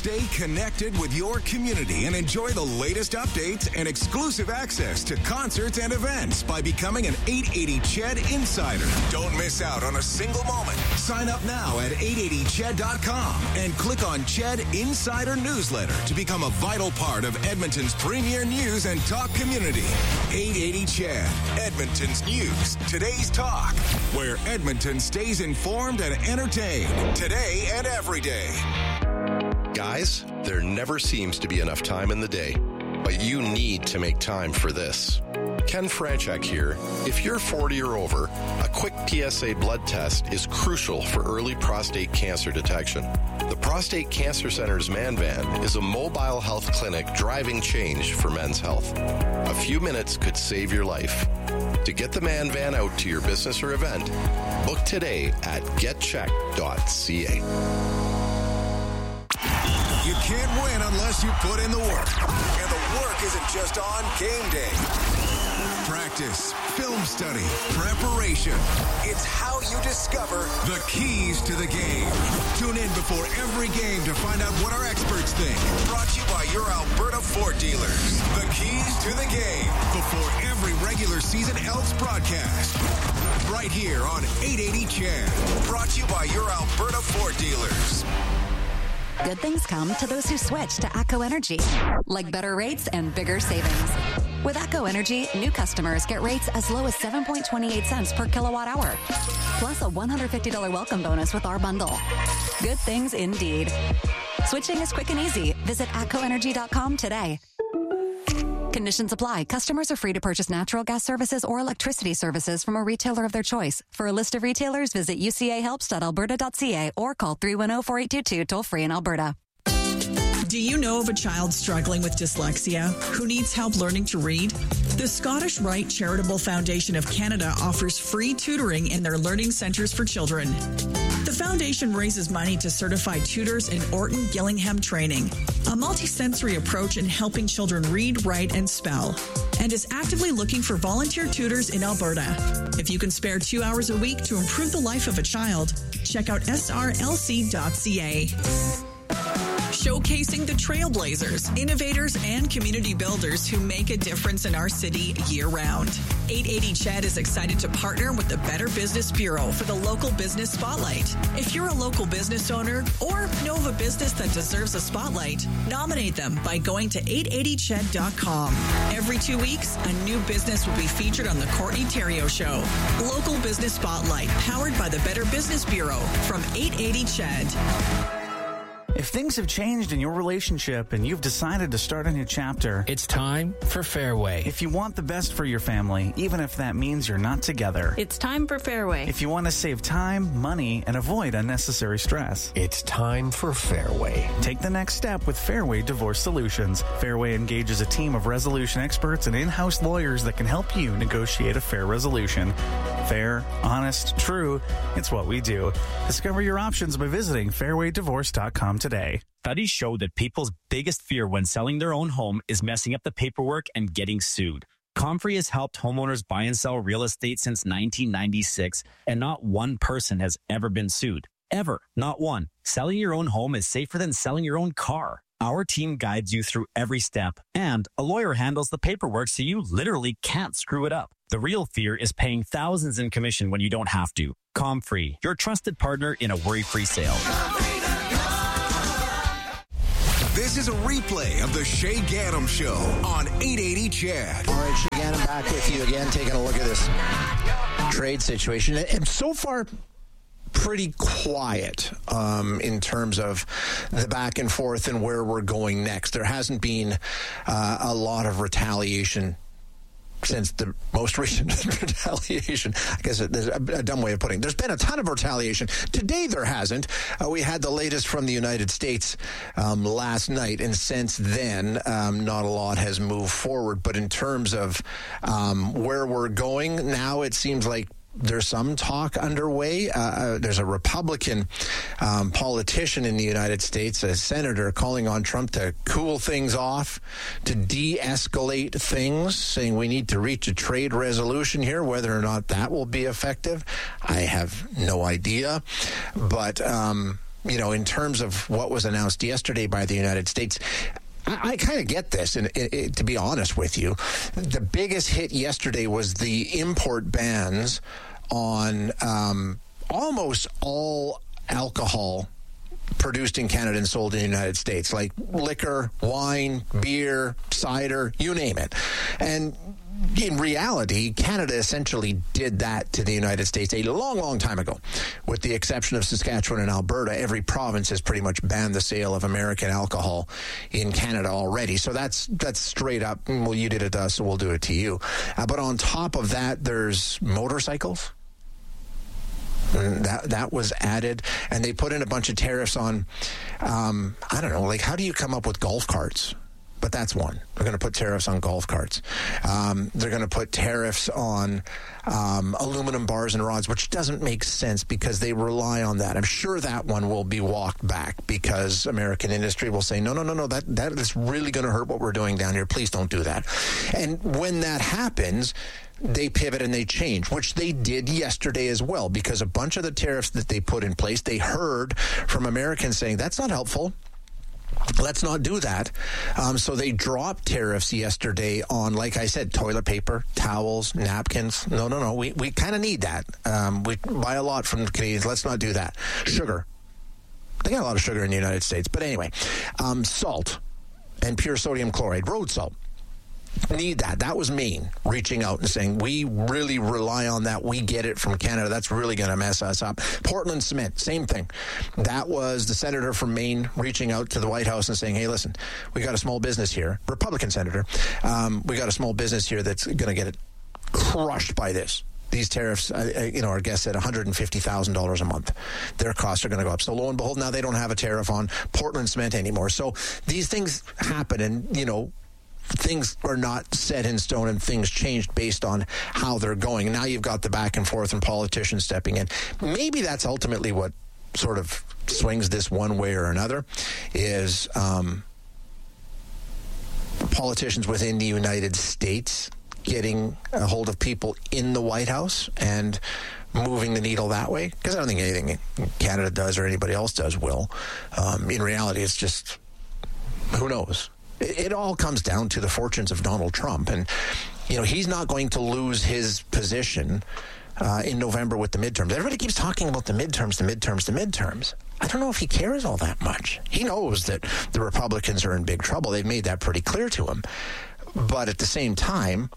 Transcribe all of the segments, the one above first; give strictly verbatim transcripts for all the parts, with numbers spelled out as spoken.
Stay connected with your community and enjoy the latest updates and exclusive access to concerts and events by becoming an eight eighty C H E D Insider. Don't miss out on a single moment. Sign up now at eight eighty C H E D dot com and click on C H E D Insider Newsletter to become a vital part of Edmonton's premier news and talk community. eight eighty C H E D, Edmonton's news, today's talk, where Edmonton stays informed and entertained today and every day. Guys, there never seems to be enough time in the day, but you need to make time for this. Ken Franchak here. If you're forty or over, a quick P S A blood test is crucial for early prostate cancer detection. The Prostate Cancer Center's Man Van is a mobile health clinic driving change for men's health. A few minutes could save your life. To get the Man Van out to your business or event, book today at get check dot c a. You can't win unless you put in the work. And the work isn't just on game day. Practice, film study, preparation. It's how you discover the keys to the game. Tune in before every game to find out what our experts think. Brought to you by your Alberta Ford dealers. The keys to the game before every regular season Elks broadcast. Right here on eight eighty C H E D. Brought to you by your Alberta Ford dealers. Good things come to those who switch to ATCO Energy, like better rates and bigger savings. With ATCO Energy, new customers get rates as low as seven point two eight cents per kilowatt hour, plus a one hundred fifty dollars welcome bonus with our bundle. Good things indeed. Switching is quick and easy. Visit atco energy dot com today. Conditions apply. Customers are free to purchase natural gas services or electricity services from a retailer of their choice. For a list of retailers, visit u c a helps dot alberta dot c a or call three one zero, four eight two two toll free in Alberta. Do you know of a child struggling with dyslexia who needs help learning to read? The Scottish Rite Charitable Foundation of Canada offers free tutoring in their learning centres for children. The foundation raises money to certify tutors in Orton Gillingham training, a multisensory approach in helping children read, write, and spell, and is actively looking for volunteer tutors in Alberta. If you can spare two hours a week to improve the life of a child, check out s r l c dot c a. Showcasing the trailblazers, innovators, and community builders who make a difference in our city year-round. eight eighty C H E D is excited to partner with the Better Business Bureau for the Local Business Spotlight. If you're a local business owner or know of a business that deserves a spotlight, nominate them by going to eight eighty C H E D dot com. Every two weeks, a new business will be featured on the Courtney Theriault Show. Local Business Spotlight, powered by the Better Business Bureau from eight eighty C H E D. If things have changed in your relationship and you've decided to start a new chapter, it's time for Fairway. If you want the best for your family, even if that means you're not together, it's time for Fairway. If you want to save time, money, and avoid unnecessary stress, it's time for Fairway. Take the next step with Fairway Divorce Solutions. Fairway engages a team of resolution experts and in-house lawyers that can help you negotiate a fair resolution. Fair, honest, true, it's what we do. Discover your options by visiting fairway divorce dot com today. Studies show that people's biggest fear when selling their own home is messing up the paperwork and getting sued. Comfrey has helped homeowners buy and sell real estate since nineteen ninety-six, and not one person has ever been sued. Ever. Not one. Selling your own home is safer than selling your own car. Our team guides you through every step, and a lawyer handles the paperwork so you literally can't screw it up. The real fear is paying thousands in commission when you don't have to. Comfrey, your trusted partner in a worry-free sale. This is a replay of the Shay Gaddam Show on eight eighty C H E D. All right, Shay Gaddam back with you again, taking a look at this trade situation. And so far, pretty quiet um, in terms of the back and forth and where we're going next. There hasn't been uh, a lot of retaliation since the most recent retaliation. I guess there's a, a dumb way of putting it. There's been a ton of retaliation. Today there hasn't. Uh, we had the latest from the United States um, last night, and since then, um, not a lot has moved forward. But in terms of um, where we're going now, it seems like there's some talk underway. Uh, there's a Republican um, politician in the United States, a senator, calling on Trump to cool things off, to de-escalate things, saying we need to reach a trade resolution here. Whether or not that will be effective, I have no idea. But um, you know, in terms of what was announced yesterday by the United States, I, I kind of get this, and it, it, to be honest with you, the biggest hit yesterday was the import bans on um, almost all alcohol produced in Canada and sold in the United States, like liquor, wine, beer, cider, you name it. And in reality, Canada essentially did that to the United States a long, long time ago. With the exception of Saskatchewan and Alberta, every province has pretty much banned the sale of American alcohol in Canada already. So that's that's straight up, well, you did it to us, so we'll do it to you. Uh, but on top of that, there's motorcycles. That that was added, and they put in a bunch of tariffs on, um, I don't know, like how do you come up with golf carts? But that's one. They're going to put tariffs on golf carts. Um, they're going to put tariffs on um, aluminum bars and rods, which doesn't make sense because they rely on that. I'm sure that one will be walked back because American industry will say, no, no, no, no, that, that is really going to hurt what we're doing down here. Please don't do that. And when that happens, they pivot and they change, which they did yesterday as well, because a bunch of the tariffs that they put in place, they heard from Americans saying, that's not helpful. Let's not do that. Um, so they dropped tariffs yesterday on, like I said, toilet paper, towels, napkins. No, no, no. We, we kind of need that. Um, we buy a lot from the Canadians. Let's not do that. Sugar. They got a lot of sugar in the United States. But anyway, um, salt and pure sodium chloride, road salt. Need that. That was Maine reaching out and saying, we really rely on that. We get it from Canada. That's really going to mess us up. Portland cement, same thing. That was the senator from Maine reaching out to the White House and saying, hey, listen, we got a small business here, Republican senator. Um, we got a small business here that's going to get it crushed by this. These tariffs, uh, you know, our guest said one hundred fifty thousand dollars a month. Their costs are going to go up. So lo and behold, now they don't have a tariff on Portland cement anymore. So these things happen, and, you know, things are not set in stone, and things changed based on how they're going. Now you've got the back and forth and politicians stepping in. Maybe that's ultimately what sort of swings this one way or another, is um, politicians within the United States getting a hold of people in the White House and moving the needle that way. Because I don't think anything Canada does or anybody else does will. Um, in reality, it's just, who knows? It all comes down to the fortunes of Donald Trump. And, you know, he's not going to lose his position uh, in November with the midterms. Everybody keeps talking about the midterms, the midterms, the midterms. I don't know if he cares all that much. He knows that the Republicans are in big trouble. They've made that pretty clear to him. But at the same time,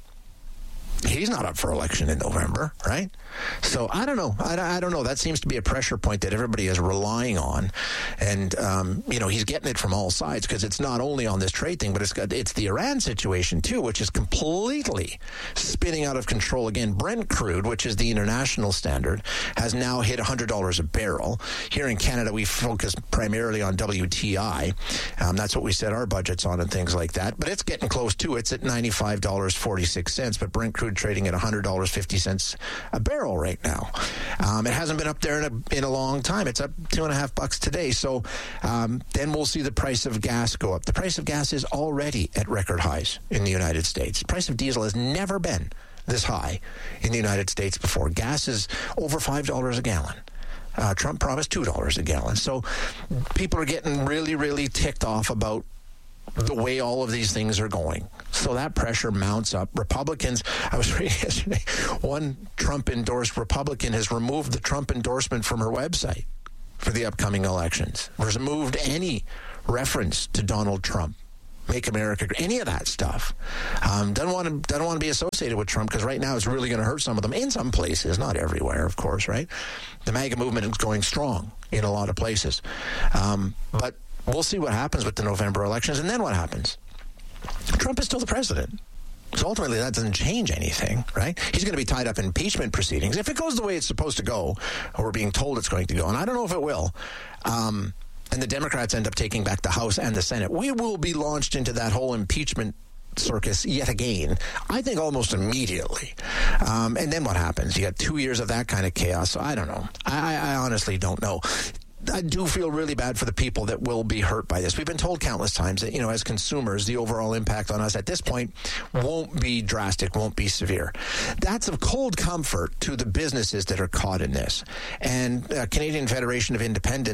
he's not up for election in November, right? So I don't know. I, I don't know. That seems to be a pressure point that everybody is relying on. And, um, you know, he's getting it from all sides, because it's not only on this trade thing, but it's got, it's the Iran situation, too, which is completely spinning out of control again. Brent crude, which is the international standard, has now hit one hundred dollars a barrel. Here in Canada, we focus primarily on W T I. Um, that's what we set our budgets on and things like that. But it's getting close to it. It's at ninety-five dollars and forty-six cents. But Brent crude trading at one hundred dollars and fifty cents a barrel right now. Um, it hasn't been up there in a, in a long time. It's up two and a half bucks today. So um, then we'll see the price of gas go up. The price of gas is already at record highs in the United States. The price of diesel has never been this high in the United States before. Gas is over five dollars a gallon. Uh, Trump promised two dollars a gallon. So people are getting really, really ticked off about the way all of these things are going. So that pressure mounts up. Republicans, I was reading yesterday, one Trump-endorsed Republican has removed the Trump endorsement from her website for the upcoming elections. Removed any reference to Donald Trump. Make America great, any of that stuff. Um, doesn't want to doesn't want to be associated with Trump, because right now it's really going to hurt some of them in some places, not everywhere, of course, right? The MAGA movement is going strong in a lot of places. Um, but we'll see what happens with the November elections, and then what happens. Trump is still the president. So ultimately, that doesn't change anything, right? He's going to be tied up in impeachment proceedings. If it goes the way it's supposed to go, or we're being told it's going to go, and I don't know if it will, um, and the Democrats end up taking back the House and the Senate, we will be launched into that whole impeachment circus yet again, I think almost immediately. Um, and then what happens? You got two years of that kind of chaos. So I don't know. I, I honestly don't know. I do feel really bad for the people that will be hurt by this. We've been told countless times that, you know, as consumers, the overall impact on us at this point won't be drastic, won't be severe. That's of cold comfort to the businesses that are caught in this. And uh, Canadian Federation of Independents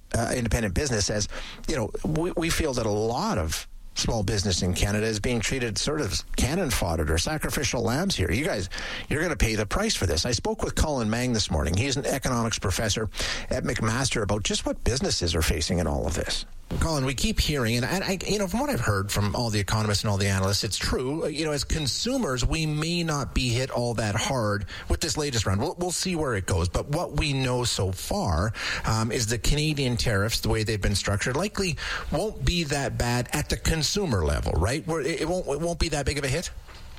uh, independent business says, you know, we, we feel that a lot of small business in Canada is being treated sort of cannon fodder or sacrificial lambs here. You guys, you're going to pay the price for this. I spoke with Colin Mang this morning. He's an economics professor at McMaster about just what businesses are facing in all of this. Colin, we keep hearing, and I, you know, from what I've heard from all the economists and all the analysts, it's true. You know, as consumers, we may not be hit all that hard with this latest round. We'll, we'll see where it goes. But what we know so far um, is the Canadian tariffs, the way they've been structured, likely won't be that bad at the consumer level, right? Where it won't, it won't be that big of a hit.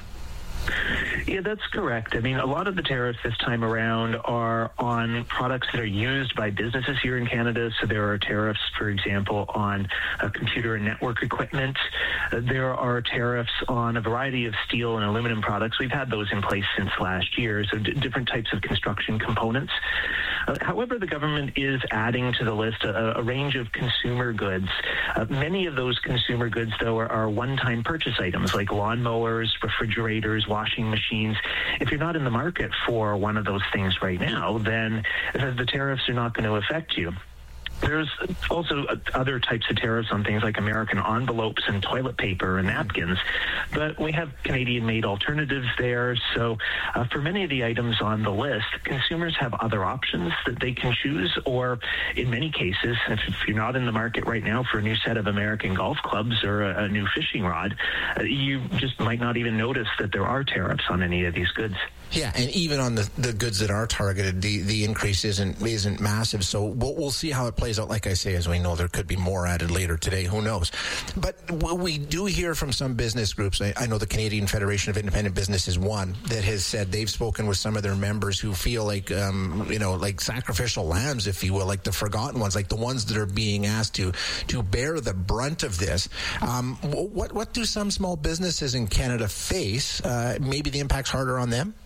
Yeah, that's correct. I mean, a lot of the tariffs this time around are on products that are used by businesses here in Canada. So there are tariffs, for example, on uh, computer and network equipment. Uh, there are tariffs on a variety of steel and aluminum products. We've had those in place since last year, so d- different types of construction components. Uh, however, the government is adding to the list a, a range of consumer goods. Uh, many of those consumer goods, though, are, are one-time purchase items like lawnmowers, refrigerators, washing machines. If you're not in the market for one of those things right now, then the tariffs are not going to affect you. There's also other types of tariffs on things like American envelopes and toilet paper and napkins, but we have Canadian-made alternatives there. So uh, for many of the items on the list, consumers have other options that they can choose, or in many cases, if, if you're not in the market right now for a new set of American golf clubs or a, a new fishing rod, uh, you just might not even notice that there are tariffs on any of these goods. Yeah, and even on the, the goods that are targeted, the, the increase isn't isn't massive. So we'll, we'll see how it plays out. Like I say, as we know, there could be more added later today. Who knows? But we do hear from some business groups. I, I know the Canadian Federation of Independent Business is one that has said they've spoken with some of their members who feel like, um, you know, like sacrificial lambs, if you will, like the forgotten ones, like the ones that are being asked to to bear the brunt of this. Um, what what do some small businesses in Canada face? Uh, maybe the impact's harder on them?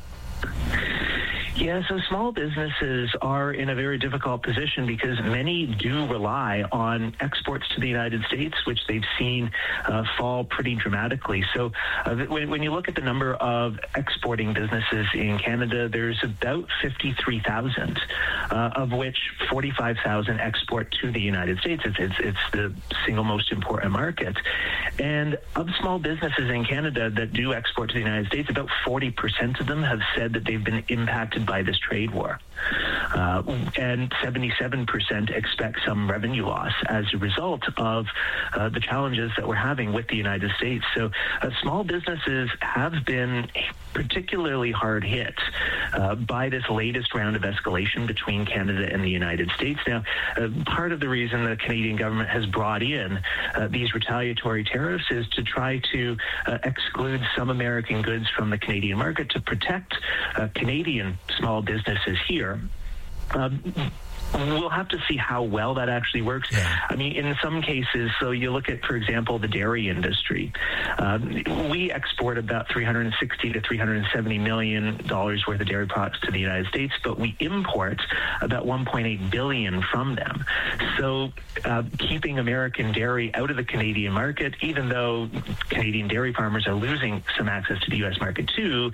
Yeah, so small businesses are in a very difficult position because many do rely on exports to the United States, which they've seen uh, fall pretty dramatically. So uh, when, when you look at the number of exporting businesses in Canada, there's about fifty-three thousand, uh, of which forty-five thousand export to the United States. It's, it's, it's the single most important market. And of small businesses in Canada that do export to the United States, about forty percent of them have said that they've been impacted by this trade war. Uh, and seventy-seven percent expect some revenue loss as a result of uh, the challenges that we're having with the United States. So uh, small businesses have been particularly hard hit uh, by this latest round of escalation between Canada and the United States. Now, uh, part of the reason the Canadian government has brought in uh, these retaliatory tariffs is to try to uh, exclude some American goods from the Canadian market to protect uh, Canadian small businesses here. Um, We'll have to see how well that actually works. Yeah. I mean, in some cases, so you look at, for example, the dairy industry. Um, we export about three hundred sixty to three hundred seventy million dollars worth of dairy products to the United States, but we import about one point eight billion dollars from them. So uh, keeping American dairy out of the Canadian market, even though Canadian dairy farmers are losing some access to the U S market too,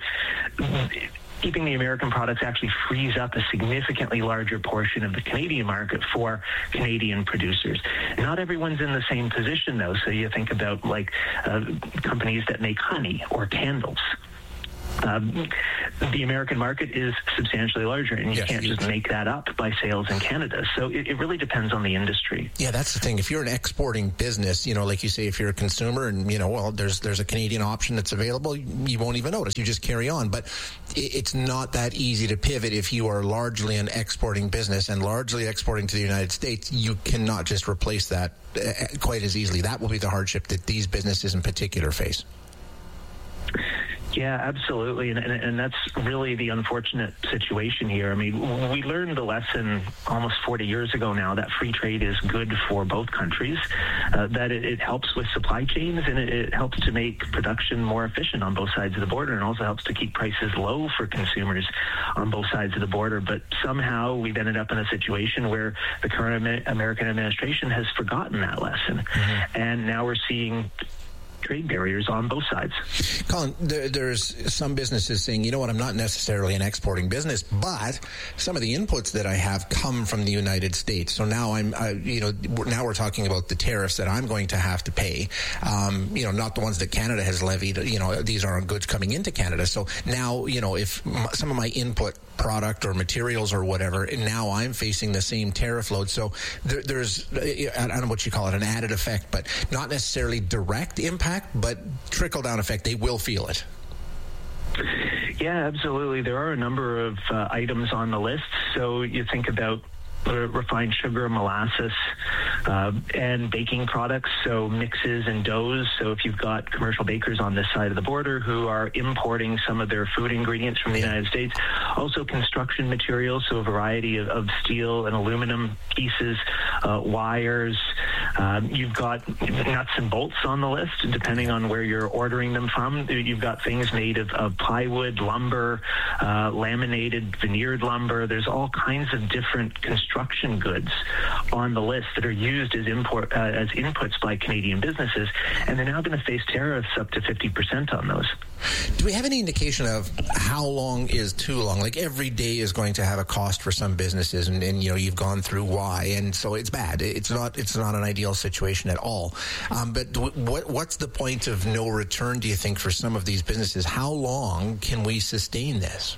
keeping the American products actually frees up a significantly larger portion of the Canadian market for Canadian producers. Not everyone's in the same position, though. So you think about like uh, companies that make honey or candles. Um, the American market is substantially larger, and you yes, can't you just can. make that up by sales in Canada. So it, it really depends on the industry. Yeah, that's the thing. If you're an exporting business, you know, like you say, if you're a consumer and, you know, well, there's there's a Canadian option that's available, you won't even notice. You just carry on. But it's not that easy to pivot if you are largely an exporting business and largely exporting to the United States. You cannot just replace that quite as easily. That will be the hardship that these businesses in particular face. Yeah, absolutely. And, and, and that's really the unfortunate situation here. I mean, we learned the lesson almost forty years ago now that free trade is good for both countries, uh, that it, it helps with supply chains and it, it helps to make production more efficient on both sides of the border, and also helps to keep prices low for consumers on both sides of the border. But somehow we've ended up in a situation where the current American administration has forgotten that lesson. Mm-hmm. And now we're seeing trade barriers on both sides. Colin, there, there's some businesses saying, you know what, I'm not necessarily an exporting business, but some of the inputs that I have come from the United States. So now I'm, uh, you know, now we're talking about the tariffs that I'm going to have to pay. Um, you know, not the ones that Canada has levied. You know, these are on goods coming into Canada. So now, you know, if m- some of my input product or materials or whatever, and now I'm facing the same tariff load. So there, there's, I don't know what you call it, an added effect, but not necessarily direct impact, but trickle-down effect. They will feel it. Yeah, absolutely. There are a number of uh, items on the list. So you think about refined sugar, molasses, uh, and baking products, so mixes and doughs. So if you've got commercial bakers on this side of the border who are importing some of their food ingredients from the United States, also construction materials, so a variety of, of steel and aluminum pieces, uh, wires. Um, you've got nuts and bolts on the list, depending on where you're ordering them from. You've got things made of, of plywood, lumber, uh, laminated, veneered lumber. There's all kinds of different construction construction goods on the list that are used as import uh, as inputs by Canadian businesses, and they're now going to face tariffs up to fifty percent on those. Do we have any indication of how long is too long? Like every day is going to have a cost for some businesses, and, and you know you've gone through why, and so it's bad. It's not it's not an ideal situation at all. Um, but do, what what's the point of no return? Do you think for some of these businesses? How long can we sustain this?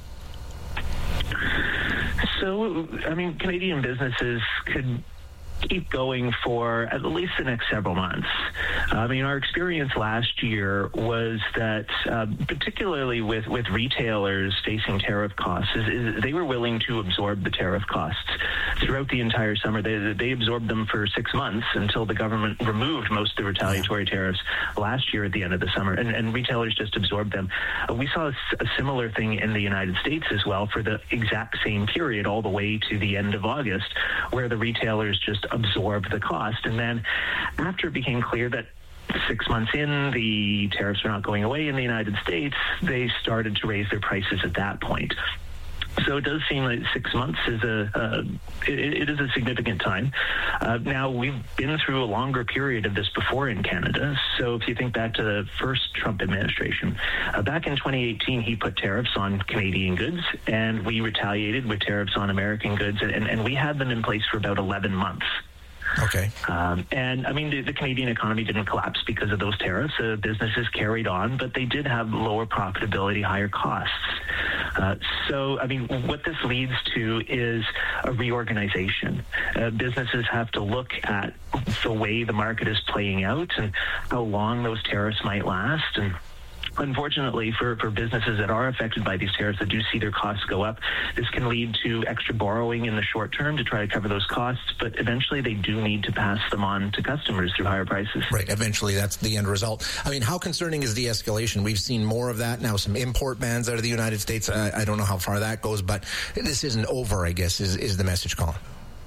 So, I mean, Canadian businesses could keep going for at least the next several months. I mean, our experience last year was that, uh, particularly with, with retailers facing tariff costs, is, is they were willing to absorb the tariff costs throughout the entire summer. They, they absorbed them for six months until the government removed most of the retaliatory tariffs last year at the end of the summer, and, and retailers just absorbed them. Uh, we saw a, a similar thing in the United States as well for the exact same period, all the way to the end of August, where the retailers just absorbed the cost. And then after it became clear that six months in, the tariffs are not going away in the United States, they started to raise their prices at that point. So it does seem like six months is a uh, it, it is a significant time. Uh, now, we've been through a longer period of this before in Canada. So if you think back to the first Trump administration, uh, back in twenty eighteen, he put tariffs on Canadian goods, and we retaliated with tariffs on American goods, and, and we had them in place for about eleven months. Okay. Um, and I mean, the, the Canadian economy didn't collapse because of those tariffs. Uh, businesses carried on, but they did have lower profitability, higher costs. Uh, so, I mean, what this leads to is a reorganization. Uh, businesses have to look at the way the market is playing out and how long those tariffs might last. And unfortunately, for, for businesses that are affected by these tariffs, that do see their costs go up, this can lead to extra borrowing in the short term to try to cover those costs, but eventually they do need to pass them on to customers through higher prices. Right, eventually that's the end result. I mean, how concerning is de-escalation? We've seen more of that now, some import bans out of the United States. Uh, I don't know how far that goes, but this isn't over, I guess, is, is the message, Colin.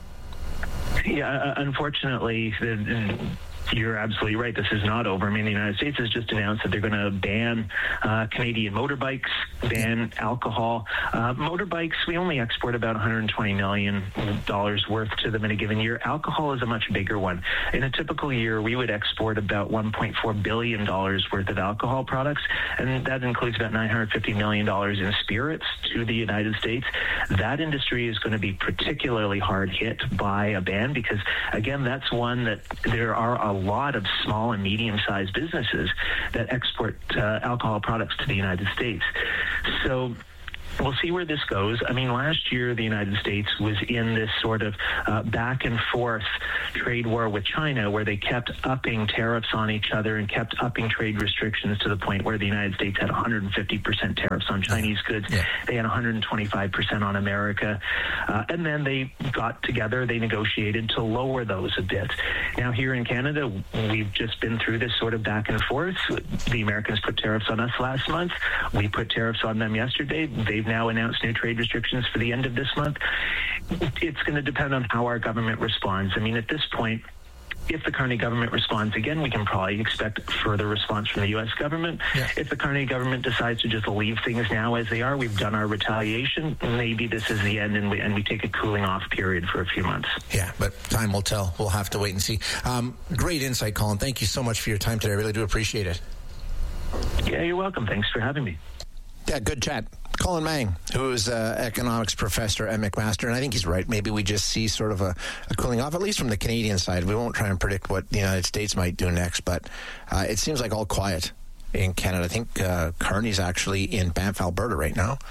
Yeah, uh, unfortunately, the, you're absolutely right. This is not over. I mean, the United States has just announced that they're going to ban uh, Canadian motorbikes, ban alcohol. Uh, motorbikes, we only export about one hundred twenty million dollars worth to them in a given year. Alcohol is a much bigger one. In a typical year, we would export about one point four billion dollars worth of alcohol products, and that includes about nine hundred fifty million dollars in spirits to the United States. That industry is going to be particularly hard hit by a ban because, again, that's one that there are a lot of small and medium-sized businesses that export uh, alcohol products to the United States. So we'll see where this goes. I mean, last year, the United States was in this sort of uh, back and forth trade war with China, where they kept upping tariffs on each other and kept upping trade restrictions to the point where the United States had one hundred fifty percent tariffs on Chinese goods. Yeah. They had one hundred twenty-five percent on America. Uh, and then they got together, they negotiated to lower those a bit. Now, here in Canada, we've just been through this sort of back and forth. The Americans put tariffs on us last month. We put tariffs on them yesterday. They've now announced new trade restrictions for the end of this month. It's going to depend on how our government responds. I mean, at this point, if the Carney government responds again, we can probably expect further response from the U S government. Yeah. If the Carney government decides to just leave things now as they are, we've done our retaliation, maybe this is the end and we, and we take a cooling off period for a few months. Yeah, but time will tell. We'll have to wait and see. Um, great insight, Colin. Thank you so much for your time today. I really do appreciate it. Yeah, you're welcome. Thanks for having me. Yeah, good chat. Colin Mang, who is an economics professor at McMaster, and I think he's right. Maybe we just see sort of a, a cooling off, at least from the Canadian side. We won't try and predict what the United States might do next, but uh, it seems like all quiet in Canada. I think uh, Carney's actually in Banff, Alberta right now.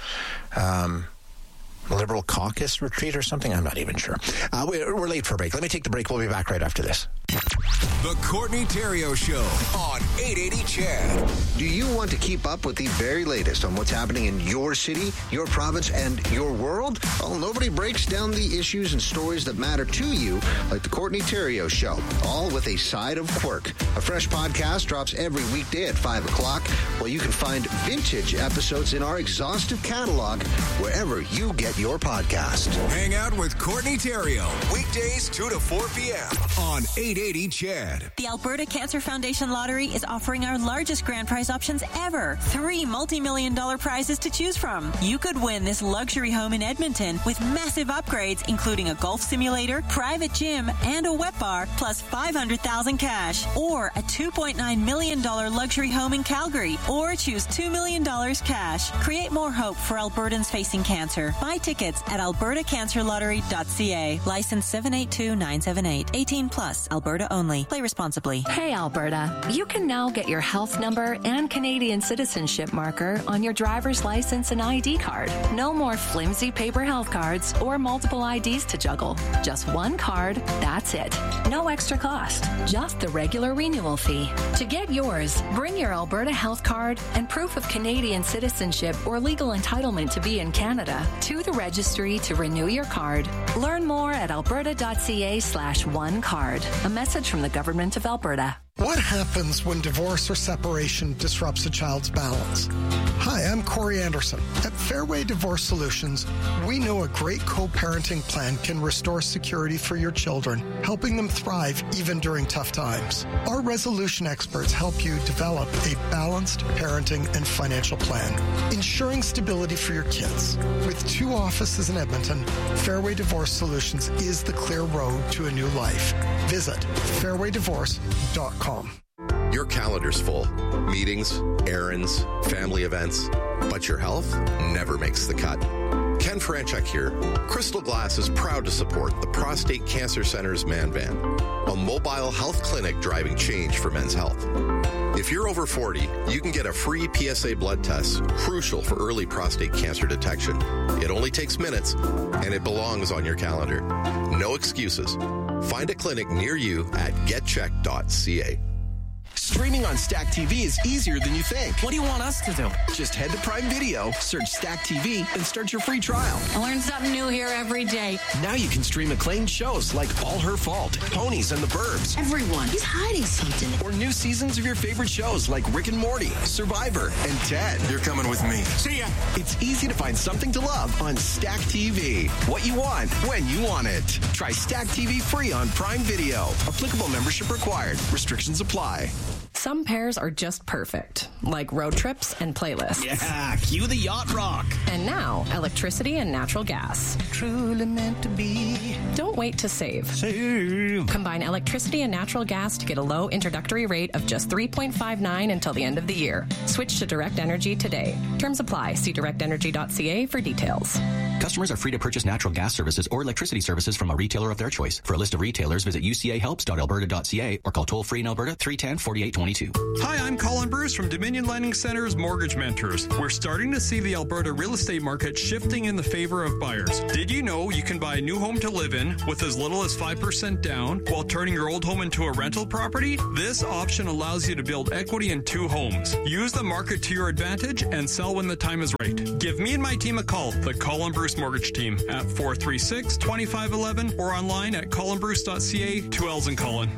Um, Liberal caucus retreat or something? I'm not even sure. Uh, we're, we're late for a break. Let me take the break. We'll be back right after this. The Courtney Theriault Show on eight eighty C H E D. Do you want to keep up with the very latest on what's happening in your city, your province, and your world? Well, nobody breaks down the issues and stories that matter to you like the Courtney Theriault Show, all with a side of quirk. A fresh podcast drops every weekday at five o'clock, where you can find vintage episodes in our exhaustive catalog wherever you get your podcast. Hang out with Courtney Theriault, weekdays two to four p.m. on eight eighty C H E D. The Alberta Cancer Foundation Lottery is offering our largest grand prize options ever. Three multi-million dollar prizes to choose from. You could win this luxury home in Edmonton with massive upgrades, including a golf simulator, private gym, and a wet bar, plus five hundred thousand dollars cash. Or a two point nine million dollars luxury home in Calgary. Or choose two million dollars cash. Create more hope for Albertans facing cancer. Buy tickets at alberta cancer lottery dot c a. License seven eight two nine seven eight. eighteen plus. Alberta only. Play responsibly. Hey, Alberta. You can now get your health number and Canadian citizenship marker on your driver's license and I D card. No more flimsy paper health cards or multiple I Ds to juggle. Just one card, that's it. No extra cost. Just the regular renewal fee. To get yours, bring your Alberta health card and proof of Canadian citizenship or legal entitlement to be in Canada to the registry to renew your card. Learn more at alberta dot c a slash one card. A message from the Government of Alberta. What happens when divorce or separation disrupts a child's balance? Hi, I'm Corey Anderson. At Fairway Divorce Solutions, we know a great co-parenting plan can restore security for your children, helping them thrive even during tough times. Our resolution experts help you develop a balanced parenting and financial plan, ensuring stability for your kids. With two offices in Edmonton, Fairway Divorce Solutions is the clear road to a new life. Visit fairway divorce dot com. Your calendar's full. Meetings, errands, family events. But your health never makes the cut. Ken Franchuk here. Crystal Glass is proud to support the Prostate Cancer Center's Man Van, a mobile health clinic driving change for men's health. If you're over forty, you can get a free P S A blood test, crucial for early prostate cancer detection. It only takes minutes, and it belongs on your calendar. No excuses. Find a clinic near you at get check dot c a. Streaming on Stack T V is easier than you think. What do you want us to do? Just head to Prime Video, search Stack T V, and start your free trial. I learn something new here every day. Now you can stream acclaimed shows like All Her Fault, Ponies and the Burbs. Everyone, he's hiding something. Or new seasons of your favorite shows like Rick and Morty, Survivor, and Ted. You're coming with me. See ya. It's easy to find something to love on Stack T V. What you want, when you want it. Try Stack T V free on Prime Video. Applicable membership required. Restrictions apply. Some pairs are just perfect, like road trips and playlists. Yeah, cue the yacht rock. And now, electricity and natural gas. Truly meant to be. Don't wait to save. Save. Combine electricity and natural gas to get a low introductory rate of just three point five nine until the end of the year. Switch to Direct Energy today. Terms apply. See direct energy dot c a for details. Customers are free to purchase natural gas services or electricity services from a retailer of their choice. For a list of retailers, visit u c a helps dot alberta dot c a or call toll-free in Alberta three one zero, four eight two two. Hi, I'm Colin Bruce from Dominion Lending Center's Mortgage Mentors. We're starting to see the Alberta real estate market shifting in the favor of buyers. Did you know you can buy a new home to live in with as little as five percent down while turning your old home into a rental property? This option allows you to build equity in two homes. Use the market to your advantage and sell when the time is right. Give me and my team a call, the Colin Bruce Mortgage Team, at four three six, two five one one or online at colin bruce dot c a. Two L's in Colin.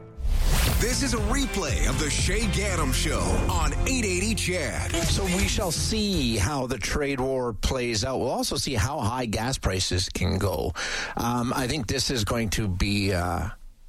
This is a replay of the Shay Gaddam Show on eight eighty C H E D. So we shall see how the trade war plays out. We'll also see how high gas prices can go. Um, I think this is going to be uh,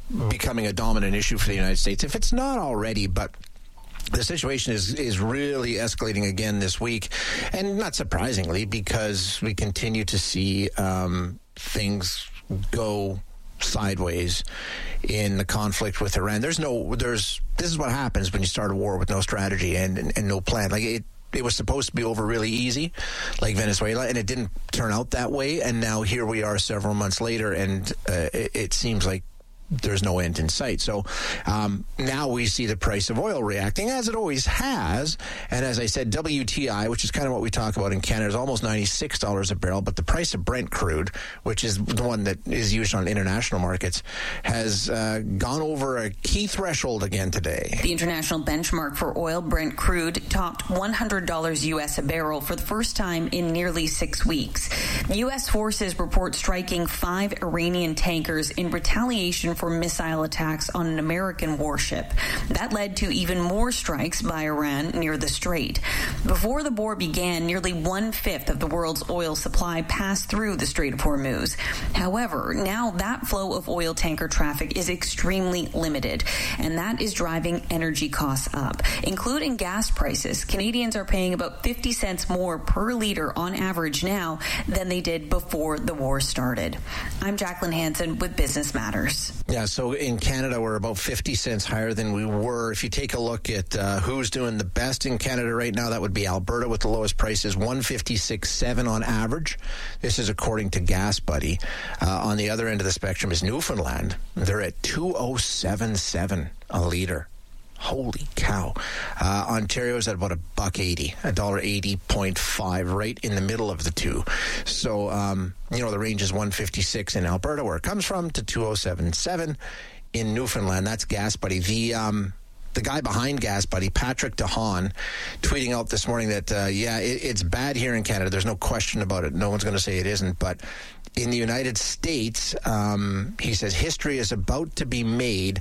becoming a dominant issue for the United States, if it's not already, but the situation is, is really escalating again this week, and not surprisingly, because we continue to see um, things go sideways in the conflict with Iran. There's no, there's, this is what happens when you start a war with no strategy and, and, and no plan. Like it, it was supposed to be over really easy, like Venezuela, and it didn't turn out that way. And now here we are several months later, and uh, it, it seems like there's no end in sight. So um, now we see the price of oil reacting, as it always has. And as I said, W T I, which is kind of what we talk about in Canada, is almost ninety-six dollars a barrel. But the price of Brent crude, which is the one that is used on international markets, has uh, gone over a key threshold again today. The international benchmark for oil, Brent crude, topped one hundred dollars U S a barrel for the first time in nearly six weeks. U S forces report striking five Iranian tankers in retaliation for for missile attacks on an American warship. That led to even more strikes by Iran near the Strait. Before the war began, nearly one-fifth of the world's oil supply passed through the Strait of Hormuz. However, now that flow of oil tanker traffic is extremely limited, and that is driving energy costs up, including gas prices. Canadians are paying about fifty cents more per liter on average now than they did before the war started. I'm Jacqueline Hansen with Business Matters. Yeah, so in Canada, we're about fifty cents higher than we were. If you take a look at uh, who's doing the best in Canada right now, that would be Alberta with the lowest prices, one fifty-six point seven on average. This is according to Gas Buddy. Uh, on the other end of the spectrum is Newfoundland. They're at two oh seven seven a liter. Holy cow. Uh, Ontario is at about a buck eighty, a dollar eighty point five, right in the middle of the two. So, um, you know, the range is one fifty-six in Alberta, where it comes from, to two oh seven seven in Newfoundland. That's Gas Buddy. The, um, the guy behind Gas Buddy, Patrick DeHaan, tweeting out this morning that, uh, yeah, it, it's bad here in Canada. There's no question about it. No one's going to say it isn't. But in the United States, um, he says history is about to be made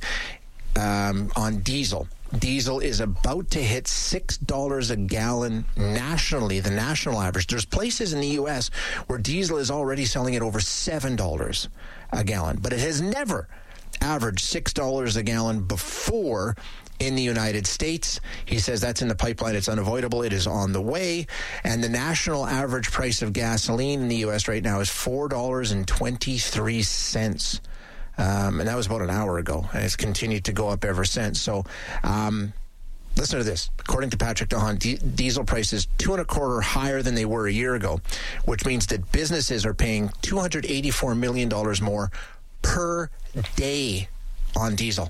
Um, on diesel. Diesel is about to hit six dollars a gallon nationally, the national average. There's places in the U S where diesel is already selling at over seven dollars a gallon, but it has never averaged six dollars a gallon before in the United States. He says that's in the pipeline. It's unavoidable. It is on the way. And the national average price of gasoline in the U S right now is four dollars and twenty-three cents. Um, and that was about an hour ago, and it's continued to go up ever since. So, um, listen to this. According to Patrick DeHaan, d- diesel prices two and a quarter higher than they were a year ago, which means that businesses are paying two hundred eighty-four million dollars more per day on diesel.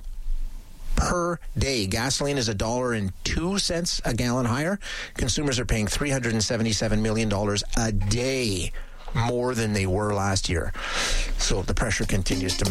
Per day. Gasoline is a dollar and two cents a gallon higher. Consumers are paying three hundred seventy-seven million dollars a day more than they were last year. So the pressure continues to